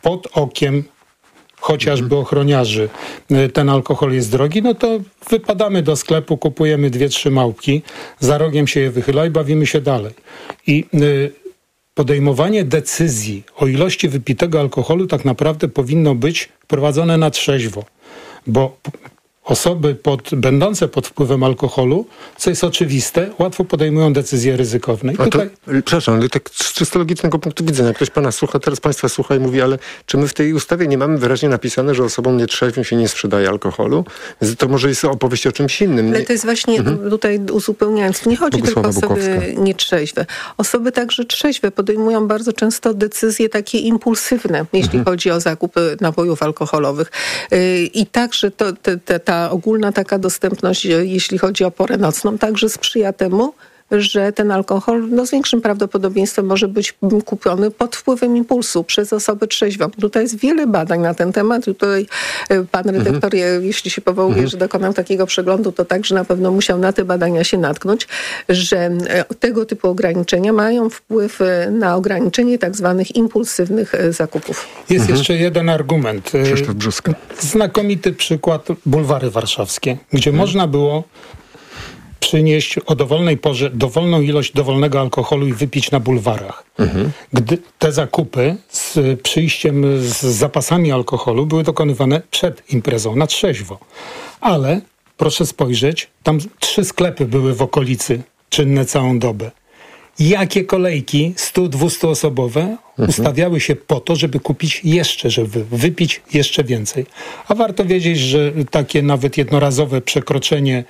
pod okiem chociażby ochroniarzy ten alkohol jest drogi, no to wypadamy do sklepu, kupujemy 2-3 małpki, za rogiem się je wychyla i bawimy się dalej. I podejmowanie decyzji o ilości wypitego alkoholu tak naprawdę powinno być prowadzone na trzeźwo, bo osoby będące pod wpływem alkoholu, co jest oczywiste, łatwo podejmują decyzje ryzykowne. Przepraszam, ale tak z czysto logicznego punktu widzenia, ktoś pana słucha, teraz państwa słucha i mówi, ale czy my w tej ustawie nie mamy wyraźnie napisane, że osobom nietrzeźwym się nie sprzedaje alkoholu? To może jest opowieść o czymś innym. Ale to jest właśnie, tutaj uzupełniając, nie chodzi tylko o osoby nietrzeźwe. Osoby także trzeźwe podejmują bardzo często decyzje takie impulsywne, jeśli chodzi o zakup napojów alkoholowych. I także ta ogólna taka dostępność, jeśli chodzi o porę nocną, także sprzyja temu, że ten alkohol z większym prawdopodobieństwem może być kupiony pod wpływem impulsu przez osobę trzeźwą. Tutaj jest wiele badań na ten temat. Tutaj pan redaktor, jeśli się powołuje, że dokonał takiego przeglądu, to także na pewno musiał na te badania się natknąć, że tego typu ograniczenia mają wpływ na ograniczenie tak zwanych impulsywnych zakupów. Jest jeszcze jeden argument. Krzysztof Brzuska. Znakomity przykład bulwary warszawskie, gdzie można było przynieść o dowolnej porze dowolną ilość dowolnego alkoholu i wypić na bulwarach. Gdy te zakupy z przyjściem z zapasami alkoholu były dokonywane przed imprezą, na trzeźwo. Ale proszę spojrzeć, tam 3 sklepy były w okolicy czynne całą dobę. Jakie kolejki 100-200 osobowe ustawiały się po to, żeby kupić jeszcze, żeby wypić jeszcze więcej. A warto wiedzieć, że takie nawet jednorazowe przekroczenie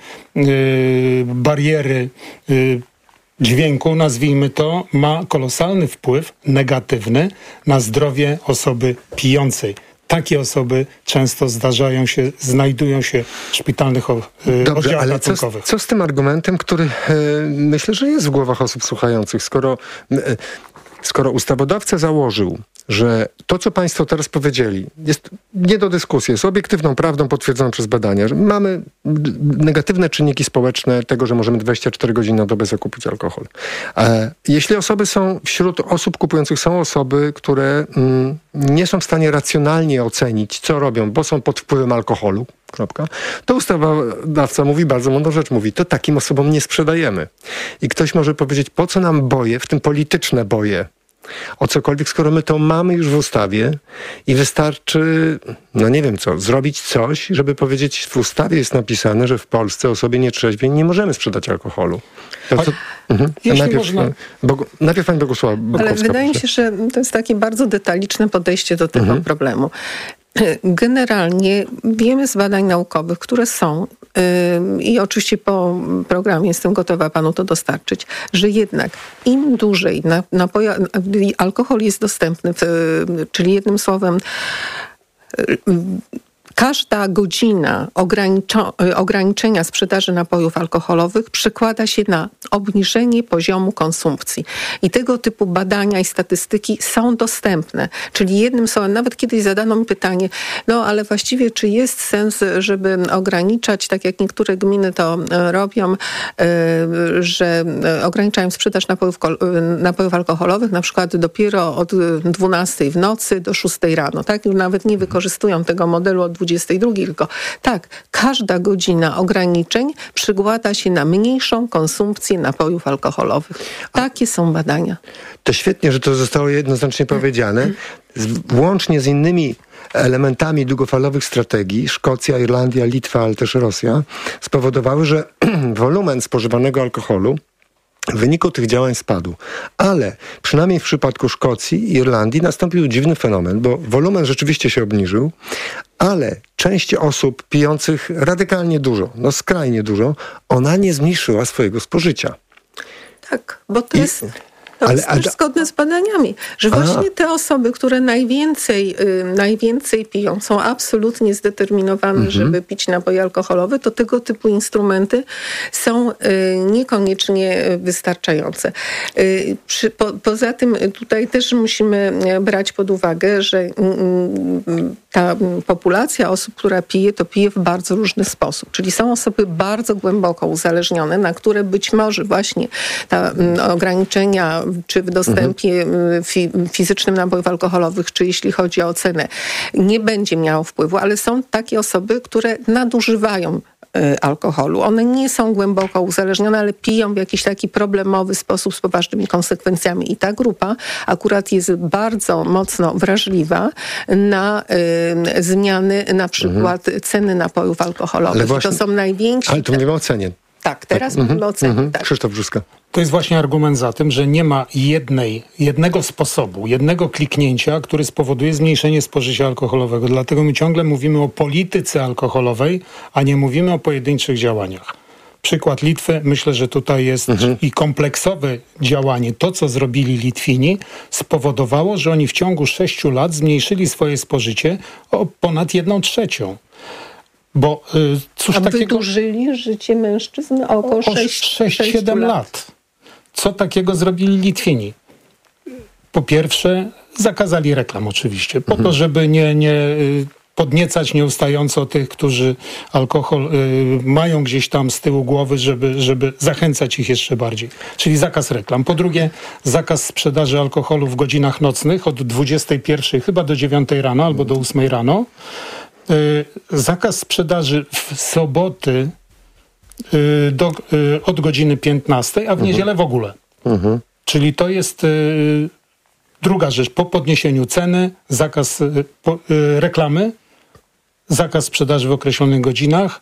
bariery dźwięku, nazwijmy to, ma kolosalny wpływ negatywny na zdrowie osoby pijącej. Takie osoby często znajdują się w szpitalnych oddziałach ratunkowych. Co z tym argumentem, który myślę, że jest w głowach osób słuchających, skoro ustawodawca założył, że to, co państwo teraz powiedzieli, jest nie do dyskusji, jest obiektywną prawdą potwierdzoną przez badania, że mamy negatywne czynniki społeczne tego, że możemy 24 godziny na dobę zakupić alkohol. Jeśli wśród osób kupujących są osoby, które nie są w stanie racjonalnie ocenić, co robią, bo są pod wpływem alkoholu, to ustawodawca mówi bardzo mądrą rzecz, mówi, to takim osobom nie sprzedajemy. I ktoś może powiedzieć, po co nam boje, w tym polityczne boje, o cokolwiek, skoro my to mamy już w ustawie i wystarczy, zrobić coś, żeby powiedzieć, w ustawie jest napisane, że w Polsce osobie nietrzeźwej nie możemy sprzedać alkoholu. Najpierw pani Bogusława Bobkowska. Ale wydaje mi się, że to jest takie bardzo detaliczne podejście do tego problemu. Generalnie wiemy z badań naukowych, które są i oczywiście po programie jestem gotowa panu to dostarczyć, że jednak im dłużej alkohol jest dostępny, czyli jednym słowem każda godzina ograniczenia sprzedaży napojów alkoholowych przekłada się na obniżenie poziomu konsumpcji. I tego typu badania i statystyki są dostępne. Czyli jednym słowem, nawet kiedyś zadano mi pytanie, ale właściwie czy jest sens, żeby ograniczać, tak jak niektóre gminy to robią, że ograniczają sprzedaż napojów alkoholowych, na przykład dopiero od 12 w nocy do 6 rano. Tak? Już nawet nie wykorzystują tego modelu od 22, tylko tak, każda godzina ograniczeń przekłada się na mniejszą konsumpcję napojów alkoholowych. Takie są badania. To świetnie, że to zostało jednoznacznie powiedziane. Łącznie z innymi elementami długofalowych strategii, Szkocja, Irlandia, Litwa, ale też Rosja, spowodowały, że wolumen spożywanego alkoholu w wyniku tych działań spadł. Ale przynajmniej w przypadku Szkocji i Irlandii nastąpił dziwny fenomen, bo wolumen rzeczywiście się obniżył, ale część osób pijących radykalnie dużo, skrajnie dużo, ona nie zmniejszyła swojego spożycia. Tak, bo to jest też zgodne z badaniami, że właśnie te osoby, które najwięcej piją, są absolutnie zdeterminowane, żeby pić napoje alkoholowe, to tego typu instrumenty są niekoniecznie wystarczające. Poza tym tutaj też musimy brać pod uwagę, że ta populacja osób, która pije, to pije w bardzo różny sposób. Czyli są osoby bardzo głęboko uzależnione, na które być może właśnie ta ograniczenia, czy w dostępie fizycznym napojów alkoholowych, czy jeśli chodzi o cenę, nie będzie miało wpływu, ale są takie osoby, które nadużywają alkoholu. One nie są głęboko uzależnione, ale piją w jakiś taki problemowy sposób z poważnymi konsekwencjami. I ta grupa akurat jest bardzo mocno wrażliwa na zmiany na przykład ceny napojów alkoholowych. Ale właśnie, to są najwięksi... Ale tu mówimy o cenie. Tak, teraz mówimy o cenie. Tak. Krzysztof Brzuska. To jest właśnie argument za tym, że nie ma jednego sposobu, jednego kliknięcia, który spowoduje zmniejszenie spożycia alkoholowego. Dlatego my ciągle mówimy o polityce alkoholowej, a nie mówimy o pojedynczych działaniach. Przykład Litwy, myślę, że tutaj jest i kompleksowe działanie. To, co zrobili Litwini, spowodowało, że oni w ciągu 6 lat zmniejszyli swoje spożycie o ponad 1/3. Bo cóż takiego... wydłużyli życie mężczyzn o około 6-7 lat. Co takiego zrobili Litwini? Po pierwsze, zakazali reklam oczywiście, po to, żeby nie podniecać nieustająco tych, którzy alkohol mają gdzieś tam z tyłu głowy, żeby zachęcać ich jeszcze bardziej. Czyli zakaz reklam. Po drugie, zakaz sprzedaży alkoholu w godzinach nocnych od 21 chyba do 9 rano albo do 8 rano. Zakaz sprzedaży w soboty od godziny 15, a w niedzielę w ogóle. Czyli to jest druga rzecz. Po podniesieniu ceny, zakaz reklamy, zakaz sprzedaży w określonych godzinach.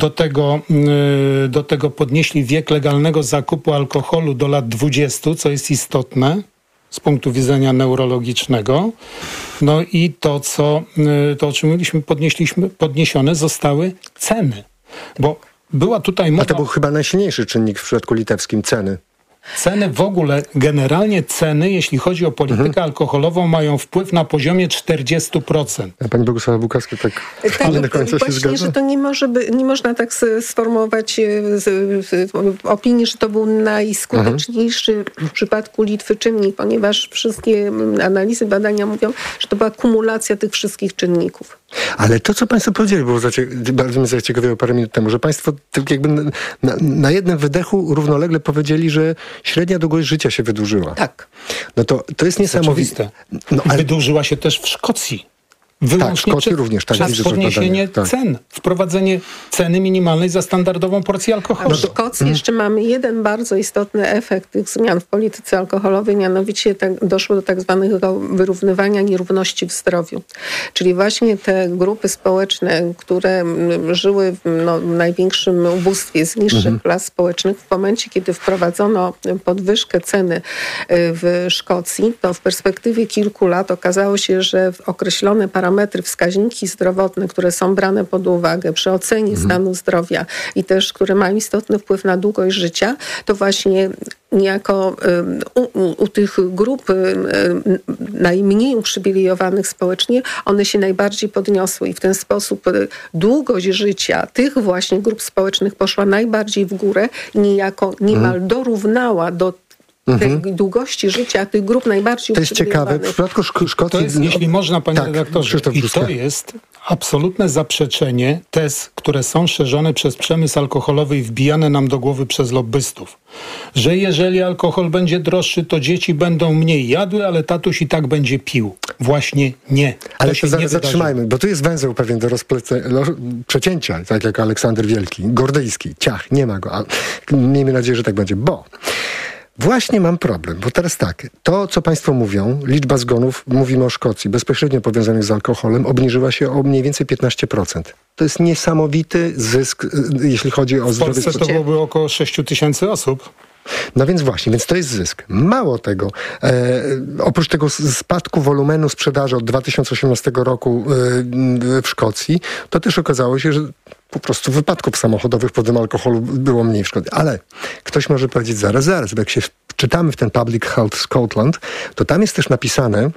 Do tego podnieśli wiek legalnego zakupu alkoholu do lat 20, co jest istotne z punktu widzenia neurologicznego. No i to, o czym mówiliśmy, podniesione zostały ceny. Bo była tutaj mowa... A to był chyba najsilniejszy czynnik w przypadku litewskim, ceny. Ceny w ogóle, generalnie ceny, jeśli chodzi o politykę alkoholową, mają wpływ na poziomie 40%. A pani Bogusława Bukowska nie do końca się zgadza? Że to nie można tak sformułować opinii, że to był najskuteczniejszy w przypadku Litwy czynnik, ponieważ wszystkie analizy, badania mówią, że to była kumulacja tych wszystkich czynników. Ale to, co państwo powiedzieli, było bardzo mnie zaciekawiło parę minut temu, że państwo tak jakby na jednym wydechu równolegle powiedzieli, że średnia długość życia się wydłużyła. Tak. No to jest niesamowite. No, ale wydłużyła się też w Szkocji. Wyłącznie w Szkocji również. Tak, przez podniesienie cen. Wprowadzenie ceny minimalnej za standardową porcję alkoholu. A w Szkocji jeszcze mamy jeden bardzo istotny efekt tych zmian w polityce alkoholowej, mianowicie doszło do tak zwanego wyrównywania nierówności w zdrowiu. Czyli właśnie te grupy społeczne, które żyły w największym ubóstwie z niższych klas społecznych, w momencie, kiedy wprowadzono podwyżkę ceny w Szkocji, to w perspektywie kilku lat okazało się, że określone parametry, wskaźniki zdrowotne, które są brane pod uwagę przy ocenie stanu zdrowia i też, które mają istotny wpływ na długość życia, to właśnie niejako u tych grup najmniej uprzywilejowanych społecznie, one się najbardziej podniosły i w ten sposób długość życia tych właśnie grup społecznych poszła najbardziej w górę i niejako niemal dorównała do tej długości życia tych grup najbardziej uprzywilejowanych. To jest ciekawe. W przypadku Szkocji... Jeśli można, panie redaktorze, i to jest absolutne zaprzeczenie tez, które są szerzone przez przemysł alkoholowy i wbijane nam do głowy przez lobbystów. Że jeżeli alkohol będzie droższy, to dzieci będą mniej jadły, ale tatuś i tak będzie pił. Właśnie nie. Ale się nie zatrzymajmy, bo tu jest węzeł pewien do przecięcia, tak jak Aleksander Wielki, gordyjski. Ciach, nie ma go. A miejmy nadzieję, że tak będzie, bo właśnie mam problem, bo teraz tak, to co państwo mówią, liczba zgonów, mówimy o Szkocji, bezpośrednio powiązanych z alkoholem, obniżyła się o mniej więcej 15%. To jest niesamowity zysk, jeśli chodzi o zdrowie. W Polsce to byłoby około 6 000 osób. No więc właśnie, więc to jest zysk. Mało tego, oprócz tego spadku wolumenu sprzedaży od 2018 roku w Szkocji, to też okazało się, że po prostu wypadków samochodowych pod tym alkoholu było mniej w Szkocji. Ale ktoś może powiedzieć, zaraz, bo jak się czytamy w ten Public Health Scotland, to tam jest też napisane,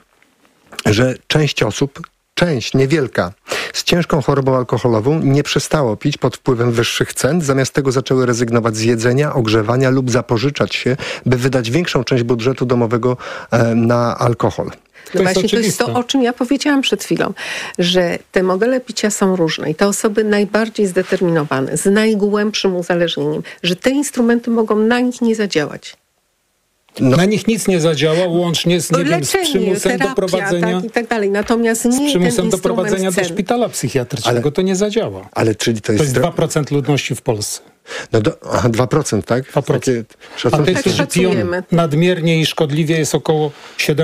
że część osób, niewielka, z ciężką chorobą alkoholową nie przestało pić pod wpływem wyższych cen, zamiast tego zaczęły rezygnować z jedzenia, ogrzewania lub zapożyczać się, by wydać większą część budżetu domowego na alkohol. No właśnie to jest to, o czym ja powiedziałam przed chwilą, że te modele picia są różne i te osoby najbardziej zdeterminowane, z najgłębszym uzależnieniem, że te instrumenty mogą na nich nie zadziałać. Na nich nic nie zadziała, łącznie z, z przymusem terapia, doprowadzenia, tak, i tak dalej. Natomiast nie z przymusem doprowadzenia do cen. szpitala psychiatrycznego. To nie zadziała. Ale czyli to jest 2% ludności w Polsce. No 2%, tak? 2%. A tych, którzy piją nadmiernie i szkodliwie, jest około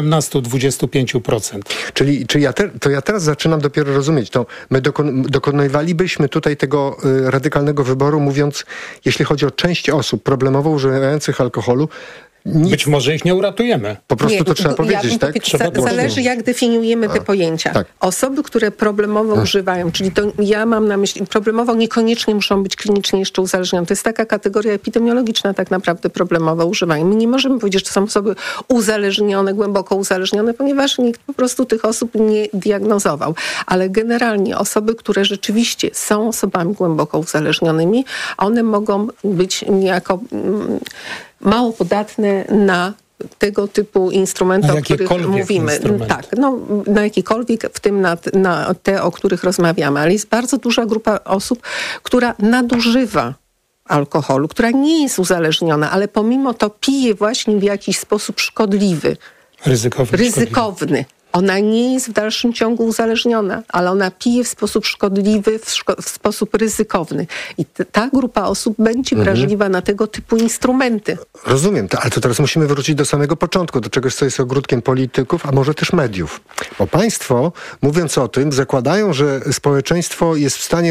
17-25%. Czyli ja teraz zaczynam dopiero rozumieć. To my dokonywalibyśmy tutaj tego radykalnego wyboru, mówiąc, jeśli chodzi o część osób problemowo używających alkoholu, być może ich nie uratujemy. Po prostu to trzeba powiedzieć, tak? Zależy, jak definiujemy te pojęcia. Tak. Osoby, które problemowo używają, czyli to ja mam na myśli, problemowo niekoniecznie muszą być klinicznie jeszcze uzależnione. To jest taka kategoria epidemiologiczna tak naprawdę problemowe używanie. My nie możemy powiedzieć, że to są osoby uzależnione, głęboko uzależnione, ponieważ nikt po prostu tych osób nie diagnozował. Ale generalnie osoby, które rzeczywiście są osobami głęboko uzależnionymi, one mogą być niejako mało podatne na tego typu instrumenty, o których mówimy. Tak, na jakikolwiek, w tym na te, o których rozmawiamy. Ale jest bardzo duża grupa osób, która nadużywa alkoholu, która nie jest uzależniona, ale pomimo to pije właśnie w jakiś sposób szkodliwy. Ryzykowny. Ona nie jest w dalszym ciągu uzależniona, ale ona pije w sposób szkodliwy, w sposób ryzykowny. I ta grupa osób będzie wrażliwa na tego typu instrumenty. Rozumiem, ale to teraz musimy wrócić do samego początku, do czegoś, co jest ogródkiem polityków, a może też mediów. Bo państwo, mówiąc o tym, zakładają, że społeczeństwo jest w stanie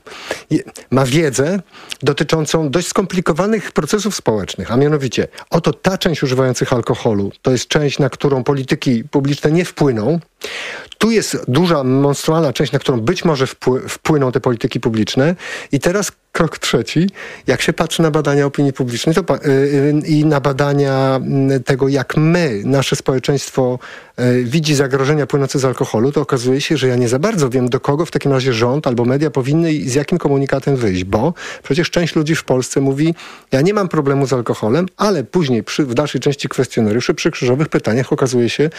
ma wiedzę dotyczącą dość skomplikowanych procesów społecznych, a mianowicie oto ta część używających alkoholu, to jest część, na którą polityki publiczne nie wpłyną. Tu jest duża, monstrualna część, na którą być może wpłyną te polityki publiczne. I teraz krok trzeci. Jak się patrzy na badania opinii publicznej i na badania tego, jak nasze społeczeństwo widzi zagrożenia płynące z alkoholu, to okazuje się, że ja nie za bardzo wiem, do kogo w takim razie rząd albo media powinny i z jakim komunikatem wyjść, bo przecież część ludzi w Polsce mówi, ja nie mam problemu z alkoholem, ale później w dalszej części kwestionariuszy, przy krzyżowych pytaniach okazuje się,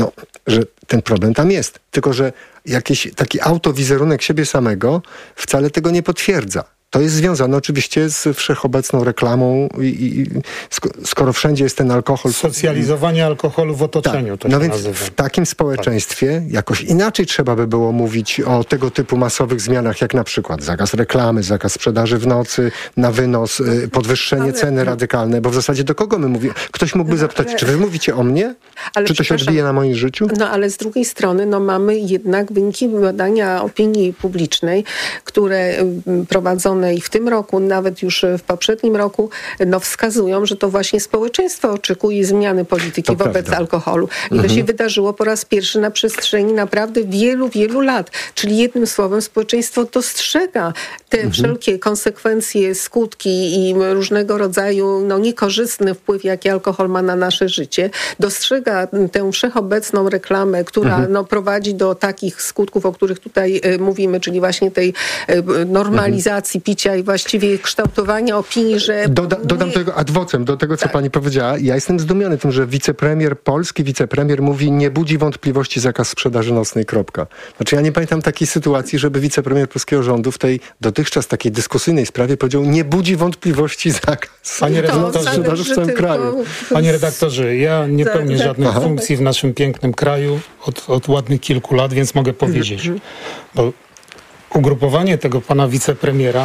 że ten problem tam jest. Tylko że jakiś taki autowizerunek siebie samego wcale tego nie potwierdza. To jest związane oczywiście z wszechobecną reklamą i skoro wszędzie jest ten alkohol... Socjalizowanie alkoholu w otoczeniu. Tak. No więc w takim społeczeństwie jakoś inaczej trzeba by było mówić o tego typu masowych zmianach, jak na przykład zakaz reklamy, zakaz sprzedaży w nocy, na wynos, podwyższenie ceny radykalne, bo w zasadzie do kogo my mówimy? Ktoś mógłby zapytać, czy wy mówicie o mnie? Czy to się odbije na moim życiu? No ale z drugiej strony mamy jednak wyniki badania opinii publicznej, które prowadzone i w tym roku, nawet już w poprzednim roku, wskazują, że to właśnie społeczeństwo oczekuje zmiany polityki wobec alkoholu. I to się wydarzyło po raz pierwszy na przestrzeni naprawdę wielu, wielu lat. Czyli jednym słowem społeczeństwo dostrzega te wszelkie konsekwencje, skutki i różnego rodzaju niekorzystny wpływ, jaki alkohol ma na nasze życie. Dostrzega tę wszechobecną reklamę, która prowadzi do takich skutków, o których tutaj mówimy, czyli właśnie tej normalizacji picia i właściwie kształtowania opinii, że... Dodam tego ad vocem, do tego, co pani powiedziała. Ja jestem zdumiony tym, że polski wicepremier mówi, nie budzi wątpliwości zakaz sprzedaży nocnej, kropka. Znaczy ja nie pamiętam takiej sytuacji, żeby wicepremier polskiego rządu w tej dotychczas takiej dyskusyjnej sprawie powiedział, nie budzi wątpliwości zakaz sprzedaży w całym kraju. Panie redaktorze, ja nie pełnię żadnych funkcji w naszym pięknym kraju od ładnych kilku lat, więc mogę powiedzieć, bo ugrupowanie tego pana wicepremiera,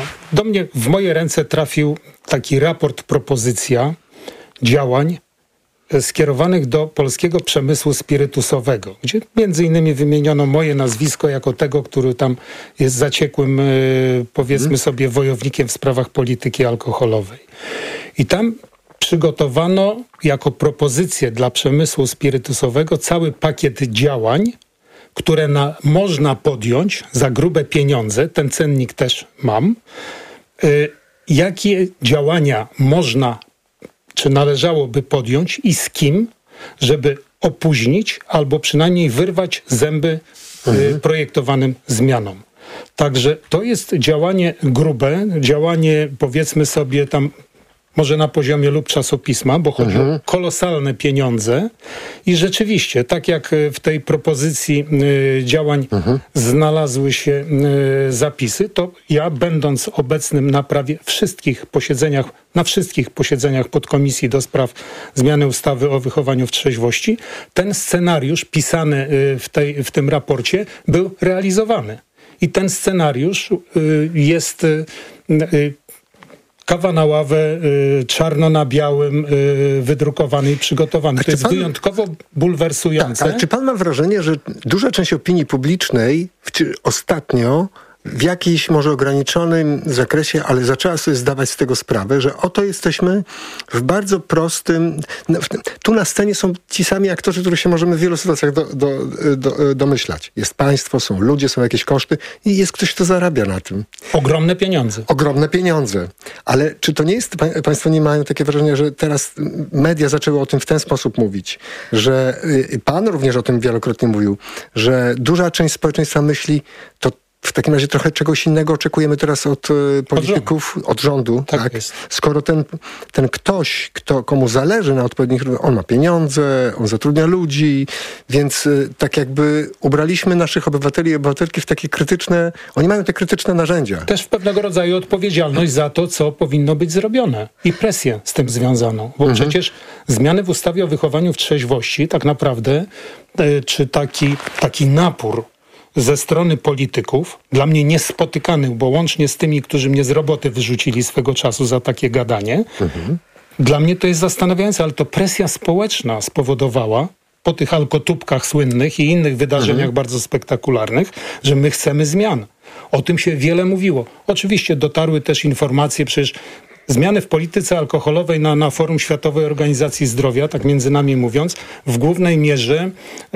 w moje ręce trafił taki raport, propozycja działań skierowanych do polskiego przemysłu spirytusowego, gdzie między innymi wymieniono moje nazwisko jako tego, który tam jest zaciekłym, powiedzmy sobie, wojownikiem w sprawach polityki alkoholowej. I tam przygotowano jako propozycję dla przemysłu spirytusowego cały pakiet działań, które można podjąć za grube pieniądze, ten cennik też mam, jakie działania można, czy należałoby podjąć i z kim, żeby opóźnić albo przynajmniej wyrwać zęby projektowanym zmianom. Także to jest działanie grube, działanie, powiedzmy sobie tam, może na poziomie lub czasopisma, bo chodzi o kolosalne pieniądze i rzeczywiście, tak jak w tej propozycji działań znalazły się zapisy, to ja, będąc obecnym na prawie na wszystkich posiedzeniach podkomisji do spraw zmiany ustawy o wychowaniu w trzeźwości, ten scenariusz pisany w tym raporcie był realizowany. I ten scenariusz jest kawa na ławę, czarno na białym, wydrukowany i przygotowany. To jest wyjątkowo bulwersujące. Tak, ale czy pan ma wrażenie, że duża część opinii publicznej ostatnio w jakimś może ograniczonym zakresie, ale zaczęła sobie zdawać z tego sprawę, że oto jesteśmy w bardzo prostym... Tu na scenie są ci sami aktorzy, których się możemy w wielu sytuacjach domyślać. Jest państwo, są ludzie, są jakieś koszty i jest ktoś, kto zarabia na tym. Ogromne pieniądze. Ogromne pieniądze. Ale czy to nie jest... Państwo nie mają takie wrażenie, że teraz media zaczęły o tym w ten sposób mówić, że pan również o tym wielokrotnie mówił, że duża część społeczeństwa myśli, to w takim razie trochę czegoś innego oczekujemy teraz od polityków, od rządu. Tak. Skoro ten ktoś, komu zależy na odpowiednich... On ma pieniądze, on zatrudnia ludzi, więc tak jakby ubraliśmy naszych obywateli i obywatelki w takie krytyczne... Oni mają te krytyczne narzędzia. Też w pewnego rodzaju odpowiedzialność za to, co powinno być zrobione. I presję z tym związaną. Bo przecież zmiany w ustawie o wychowaniu w trzeźwości tak naprawdę, czy taki napór ze strony polityków, dla mnie niespotykanych, bo łącznie z tymi, którzy mnie z roboty wyrzucili swego czasu za takie gadanie, dla mnie to jest zastanawiające, ale to presja społeczna spowodowała po tych alkotubkach słynnych i innych wydarzeniach bardzo spektakularnych, że my chcemy zmian. O tym się wiele mówiło. Oczywiście dotarły też informacje, przecież zmiany w polityce alkoholowej na forum Światowej Organizacji Zdrowia, tak między nami mówiąc, w głównej mierze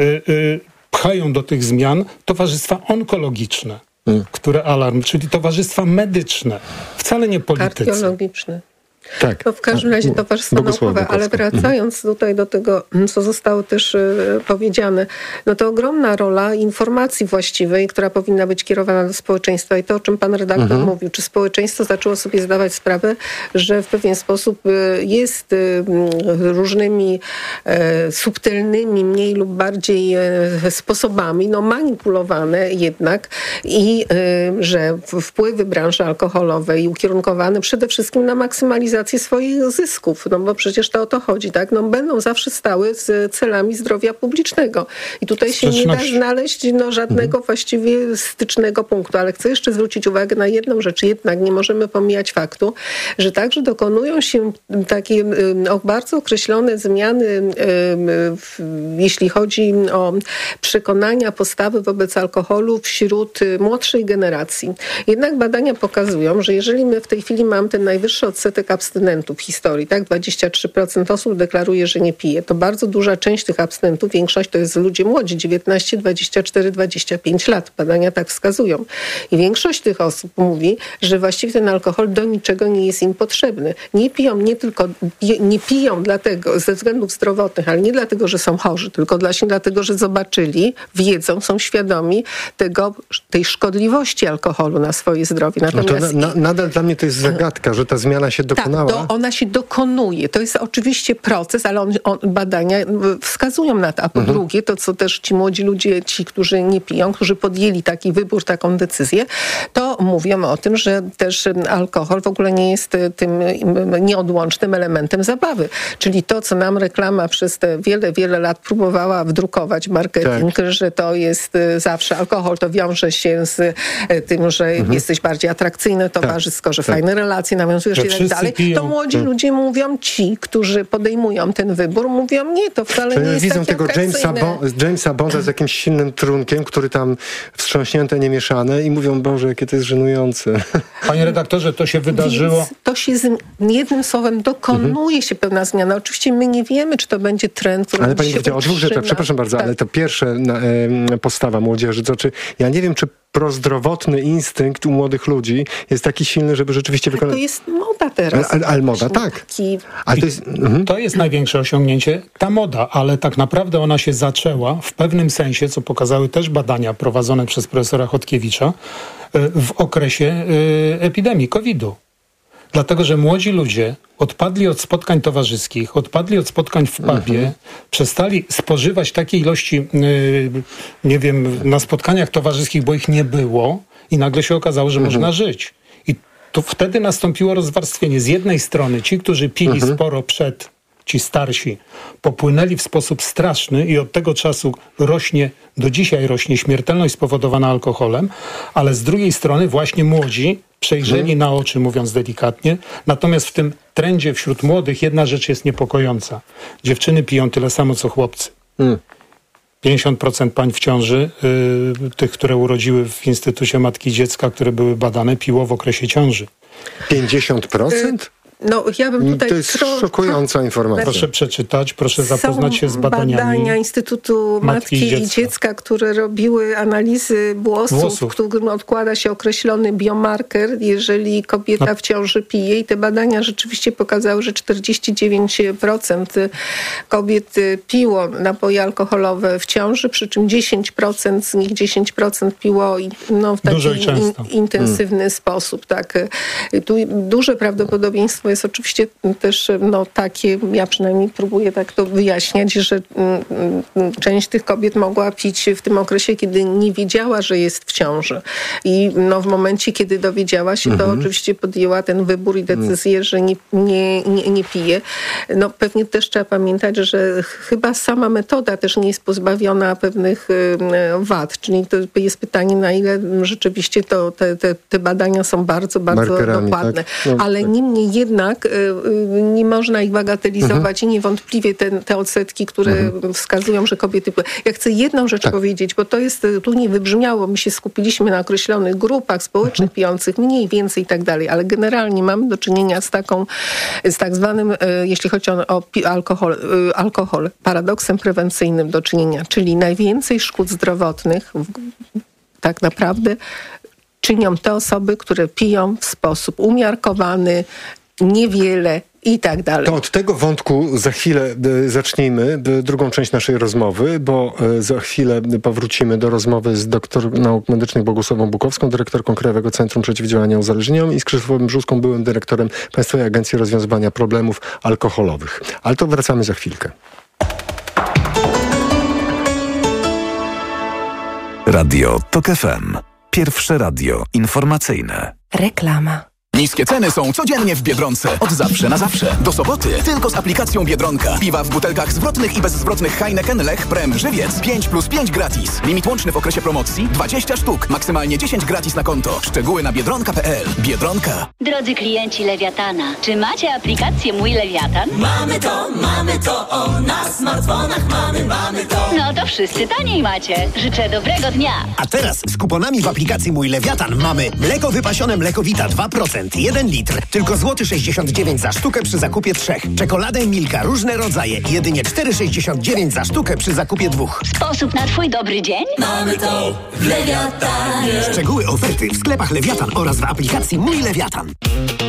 pchają do tych zmian towarzystwa onkologiczne, które alarm, czyli towarzystwa medyczne, wcale nie politycy. Kardiologiczne. Tak. No w każdym razie towarzystwo naukowe, ale wracając tutaj do tego, co zostało też powiedziane, no to ogromna rola informacji właściwej, która powinna być kierowana do społeczeństwa i to, o czym pan redaktor mówił, czy społeczeństwo zaczęło sobie zdawać sprawę, że w pewien sposób jest różnymi subtelnymi, mniej lub bardziej sposobami, manipulowane jednak i że wpływy branży alkoholowej ukierunkowane przede wszystkim na maksymalizację swoich zysków, bo przecież to o to chodzi, tak? Będą zawsze stały z celami zdrowia publicznego. I tutaj się nie da znaleźć żadnego właściwie stycznego punktu, ale chcę jeszcze zwrócić uwagę na jedną rzecz. Jednak nie możemy pomijać faktu, że także dokonują się takie bardzo określone zmiany, jeśli chodzi o przekonania, postawy wobec alkoholu wśród młodszej generacji. Jednak badania pokazują, że jeżeli my w tej chwili mamy ten najwyższy odsetek abstynentów w historii, tak? 23% osób deklaruje, że nie pije. To bardzo duża część tych abstynentów, większość to jest ludzie młodzi, 19, 24, 25 lat. Badania tak wskazują. I większość tych osób mówi, że właściwie ten alkohol do niczego nie jest im potrzebny. Nie piją dlatego, ze względów zdrowotnych, ale nie dlatego, że są chorzy, tylko dlatego, że zobaczyli, wiedzą, są świadomi tej szkodliwości alkoholu na swoje zdrowie. Natomiast nadal dla mnie to jest zagadka, że ta zmiana się dokonała. Ona się dokonuje. To jest oczywiście proces, ale badania wskazują na to. A po drugie, to co też ci młodzi ludzie, ci, którzy nie piją, którzy podjęli taki wybór, taką decyzję, to mówią o tym, że też alkohol w ogóle nie jest tym nieodłącznym elementem zabawy. Czyli to, co nam reklama przez te wiele, wiele lat próbowała wdrukować marketing, że to jest zawsze alkohol, to wiąże się z tym, że jesteś bardziej atrakcyjny towarzysko, że fajne relacje nawiązujesz i tak dalej. To młodzi ludzie mówią, ci, którzy podejmują ten wybór, mówią, nie, to wcale nie jest widzą takie tego Jamesa Bonda z jakimś silnym trunkiem, który tam wstrząśnięte, niemieszane i mówią, Boże, jakie to jest żenujące. Panie redaktorze, to się wydarzyło... Więc to się jednym słowem dokonuje się pewna zmiana. Oczywiście my nie wiemy, czy to będzie trend, który ale pani powiedziała o dwóch rzeczach, przepraszam bardzo, ale to pierwsze postawa młodzieży, to czy ja nie wiem, czy prozdrowotny instynkt u młodych ludzi jest taki silny, żeby rzeczywiście wykonać... To jest moda teraz. Ale moda, tak. Ale to jest największe osiągnięcie, ta moda, ale tak naprawdę ona się zaczęła w pewnym sensie, co pokazały też badania prowadzone przez profesora Chodkiewicza, w okresie epidemii COVID-u. Dlatego, że młodzi ludzie odpadli od spotkań towarzyskich, odpadli od spotkań w pubie, przestali spożywać takie ilości, nie wiem, na spotkaniach towarzyskich, bo ich nie było i nagle się okazało, że można żyć. I to wtedy nastąpiło rozwarstwienie. Z jednej strony ci, którzy pili sporo przed, ci starsi, popłynęli w sposób straszny i od tego czasu do dzisiaj rośnie śmiertelność spowodowana alkoholem, ale z drugiej strony właśnie młodzi przejrzeli na oczy, mówiąc delikatnie. Natomiast w tym trendzie wśród młodych jedna rzecz jest niepokojąca. Dziewczyny piją tyle samo, co chłopcy. 50% pań w ciąży, tych, które urodziły w Instytucie Matki i Dziecka, które były badane, piło w okresie ciąży. 50%? No, ja bym tutaj to jest szokująca informacja. Proszę przeczytać, proszę zapoznać się z badaniami. Badania Instytutu Matki i Dziecka, które robiły analizy włosów, w którym odkłada się określony biomarker, jeżeli kobieta w ciąży pije. I te badania rzeczywiście pokazały, że 49% kobiet piło napoje alkoholowe w ciąży, przy czym 10% z nich 10% piło w taki intensywny sposób. Tak. Tu duże prawdopodobieństwo jest oczywiście też takie, ja przynajmniej próbuję tak to wyjaśniać, że część tych kobiet mogła pić w tym okresie, kiedy nie wiedziała, że jest w ciąży. I w momencie, kiedy dowiedziała się, to oczywiście podjęła ten wybór i decyzję, że nie pije. Pewnie też trzeba pamiętać, że chyba sama metoda też nie jest pozbawiona pewnych wad. Czyli to jest pytanie, na ile rzeczywiście te badania są bardzo, bardzo dokładne. Tak? Ale niemniej jednak nie można ich bagatelizować i niewątpliwie te odsetki, które wskazują, że kobiety... Ja chcę jedną rzecz powiedzieć, bo to jest, tu nie wybrzmiało, my się skupiliśmy na określonych grupach społecznych pijących, mniej więcej i tak dalej, ale generalnie mamy do czynienia z tak zwanym, jeśli chodzi o alkohol, paradoksem prewencyjnym do czynienia, czyli najwięcej szkód zdrowotnych tak naprawdę czynią te osoby, które piją w sposób umiarkowany, niewiele i tak dalej. To od tego wątku za chwilę zacznijmy drugą część naszej rozmowy, bo za chwilę powrócimy do rozmowy z doktor nauk medycznych Bogusławą Bukowską, dyrektorką Krajowego Centrum Przeciwdziałania Uzależnieniom, i z Krzysztofem Brzuską, byłym dyrektorem Państwowej Agencji Rozwiązywania Problemów Alkoholowych. Ale to wracamy za chwilkę. Radio TOK FM. Pierwsze radio informacyjne. Reklama. Niskie ceny są codziennie w Biedronce. Od zawsze na zawsze. Do soboty tylko z aplikacją Biedronka. Piwa w butelkach zwrotnych i bezzwrotnych Heineken, Lech, Prem, Żywiec. 5+5 gratis. Limit łączny w okresie promocji 20 sztuk. Maksymalnie 10 gratis na konto. Szczegóły na biedronka.pl. Biedronka. Drodzy klienci Lewiatana, czy macie aplikację Mój Lewiatan? Mamy to, na smartfonach mamy to. No to wszyscy taniej macie. Życzę dobrego dnia. A teraz z kuponami w aplikacji Mój Lewiatan mamy mleko wypasione Mlekowita 2%, 1 litr, tylko złoty 69 za sztukę przy zakupie 3. Czekoladę Milka, różne rodzaje, jedynie 4,69 za sztukę przy zakupie 2. Sposób na twój dobry dzień? Mamy to w Lewiatanie. Szczegóły oferty w sklepach Lewiatan oraz w aplikacji Mój Lewiatan.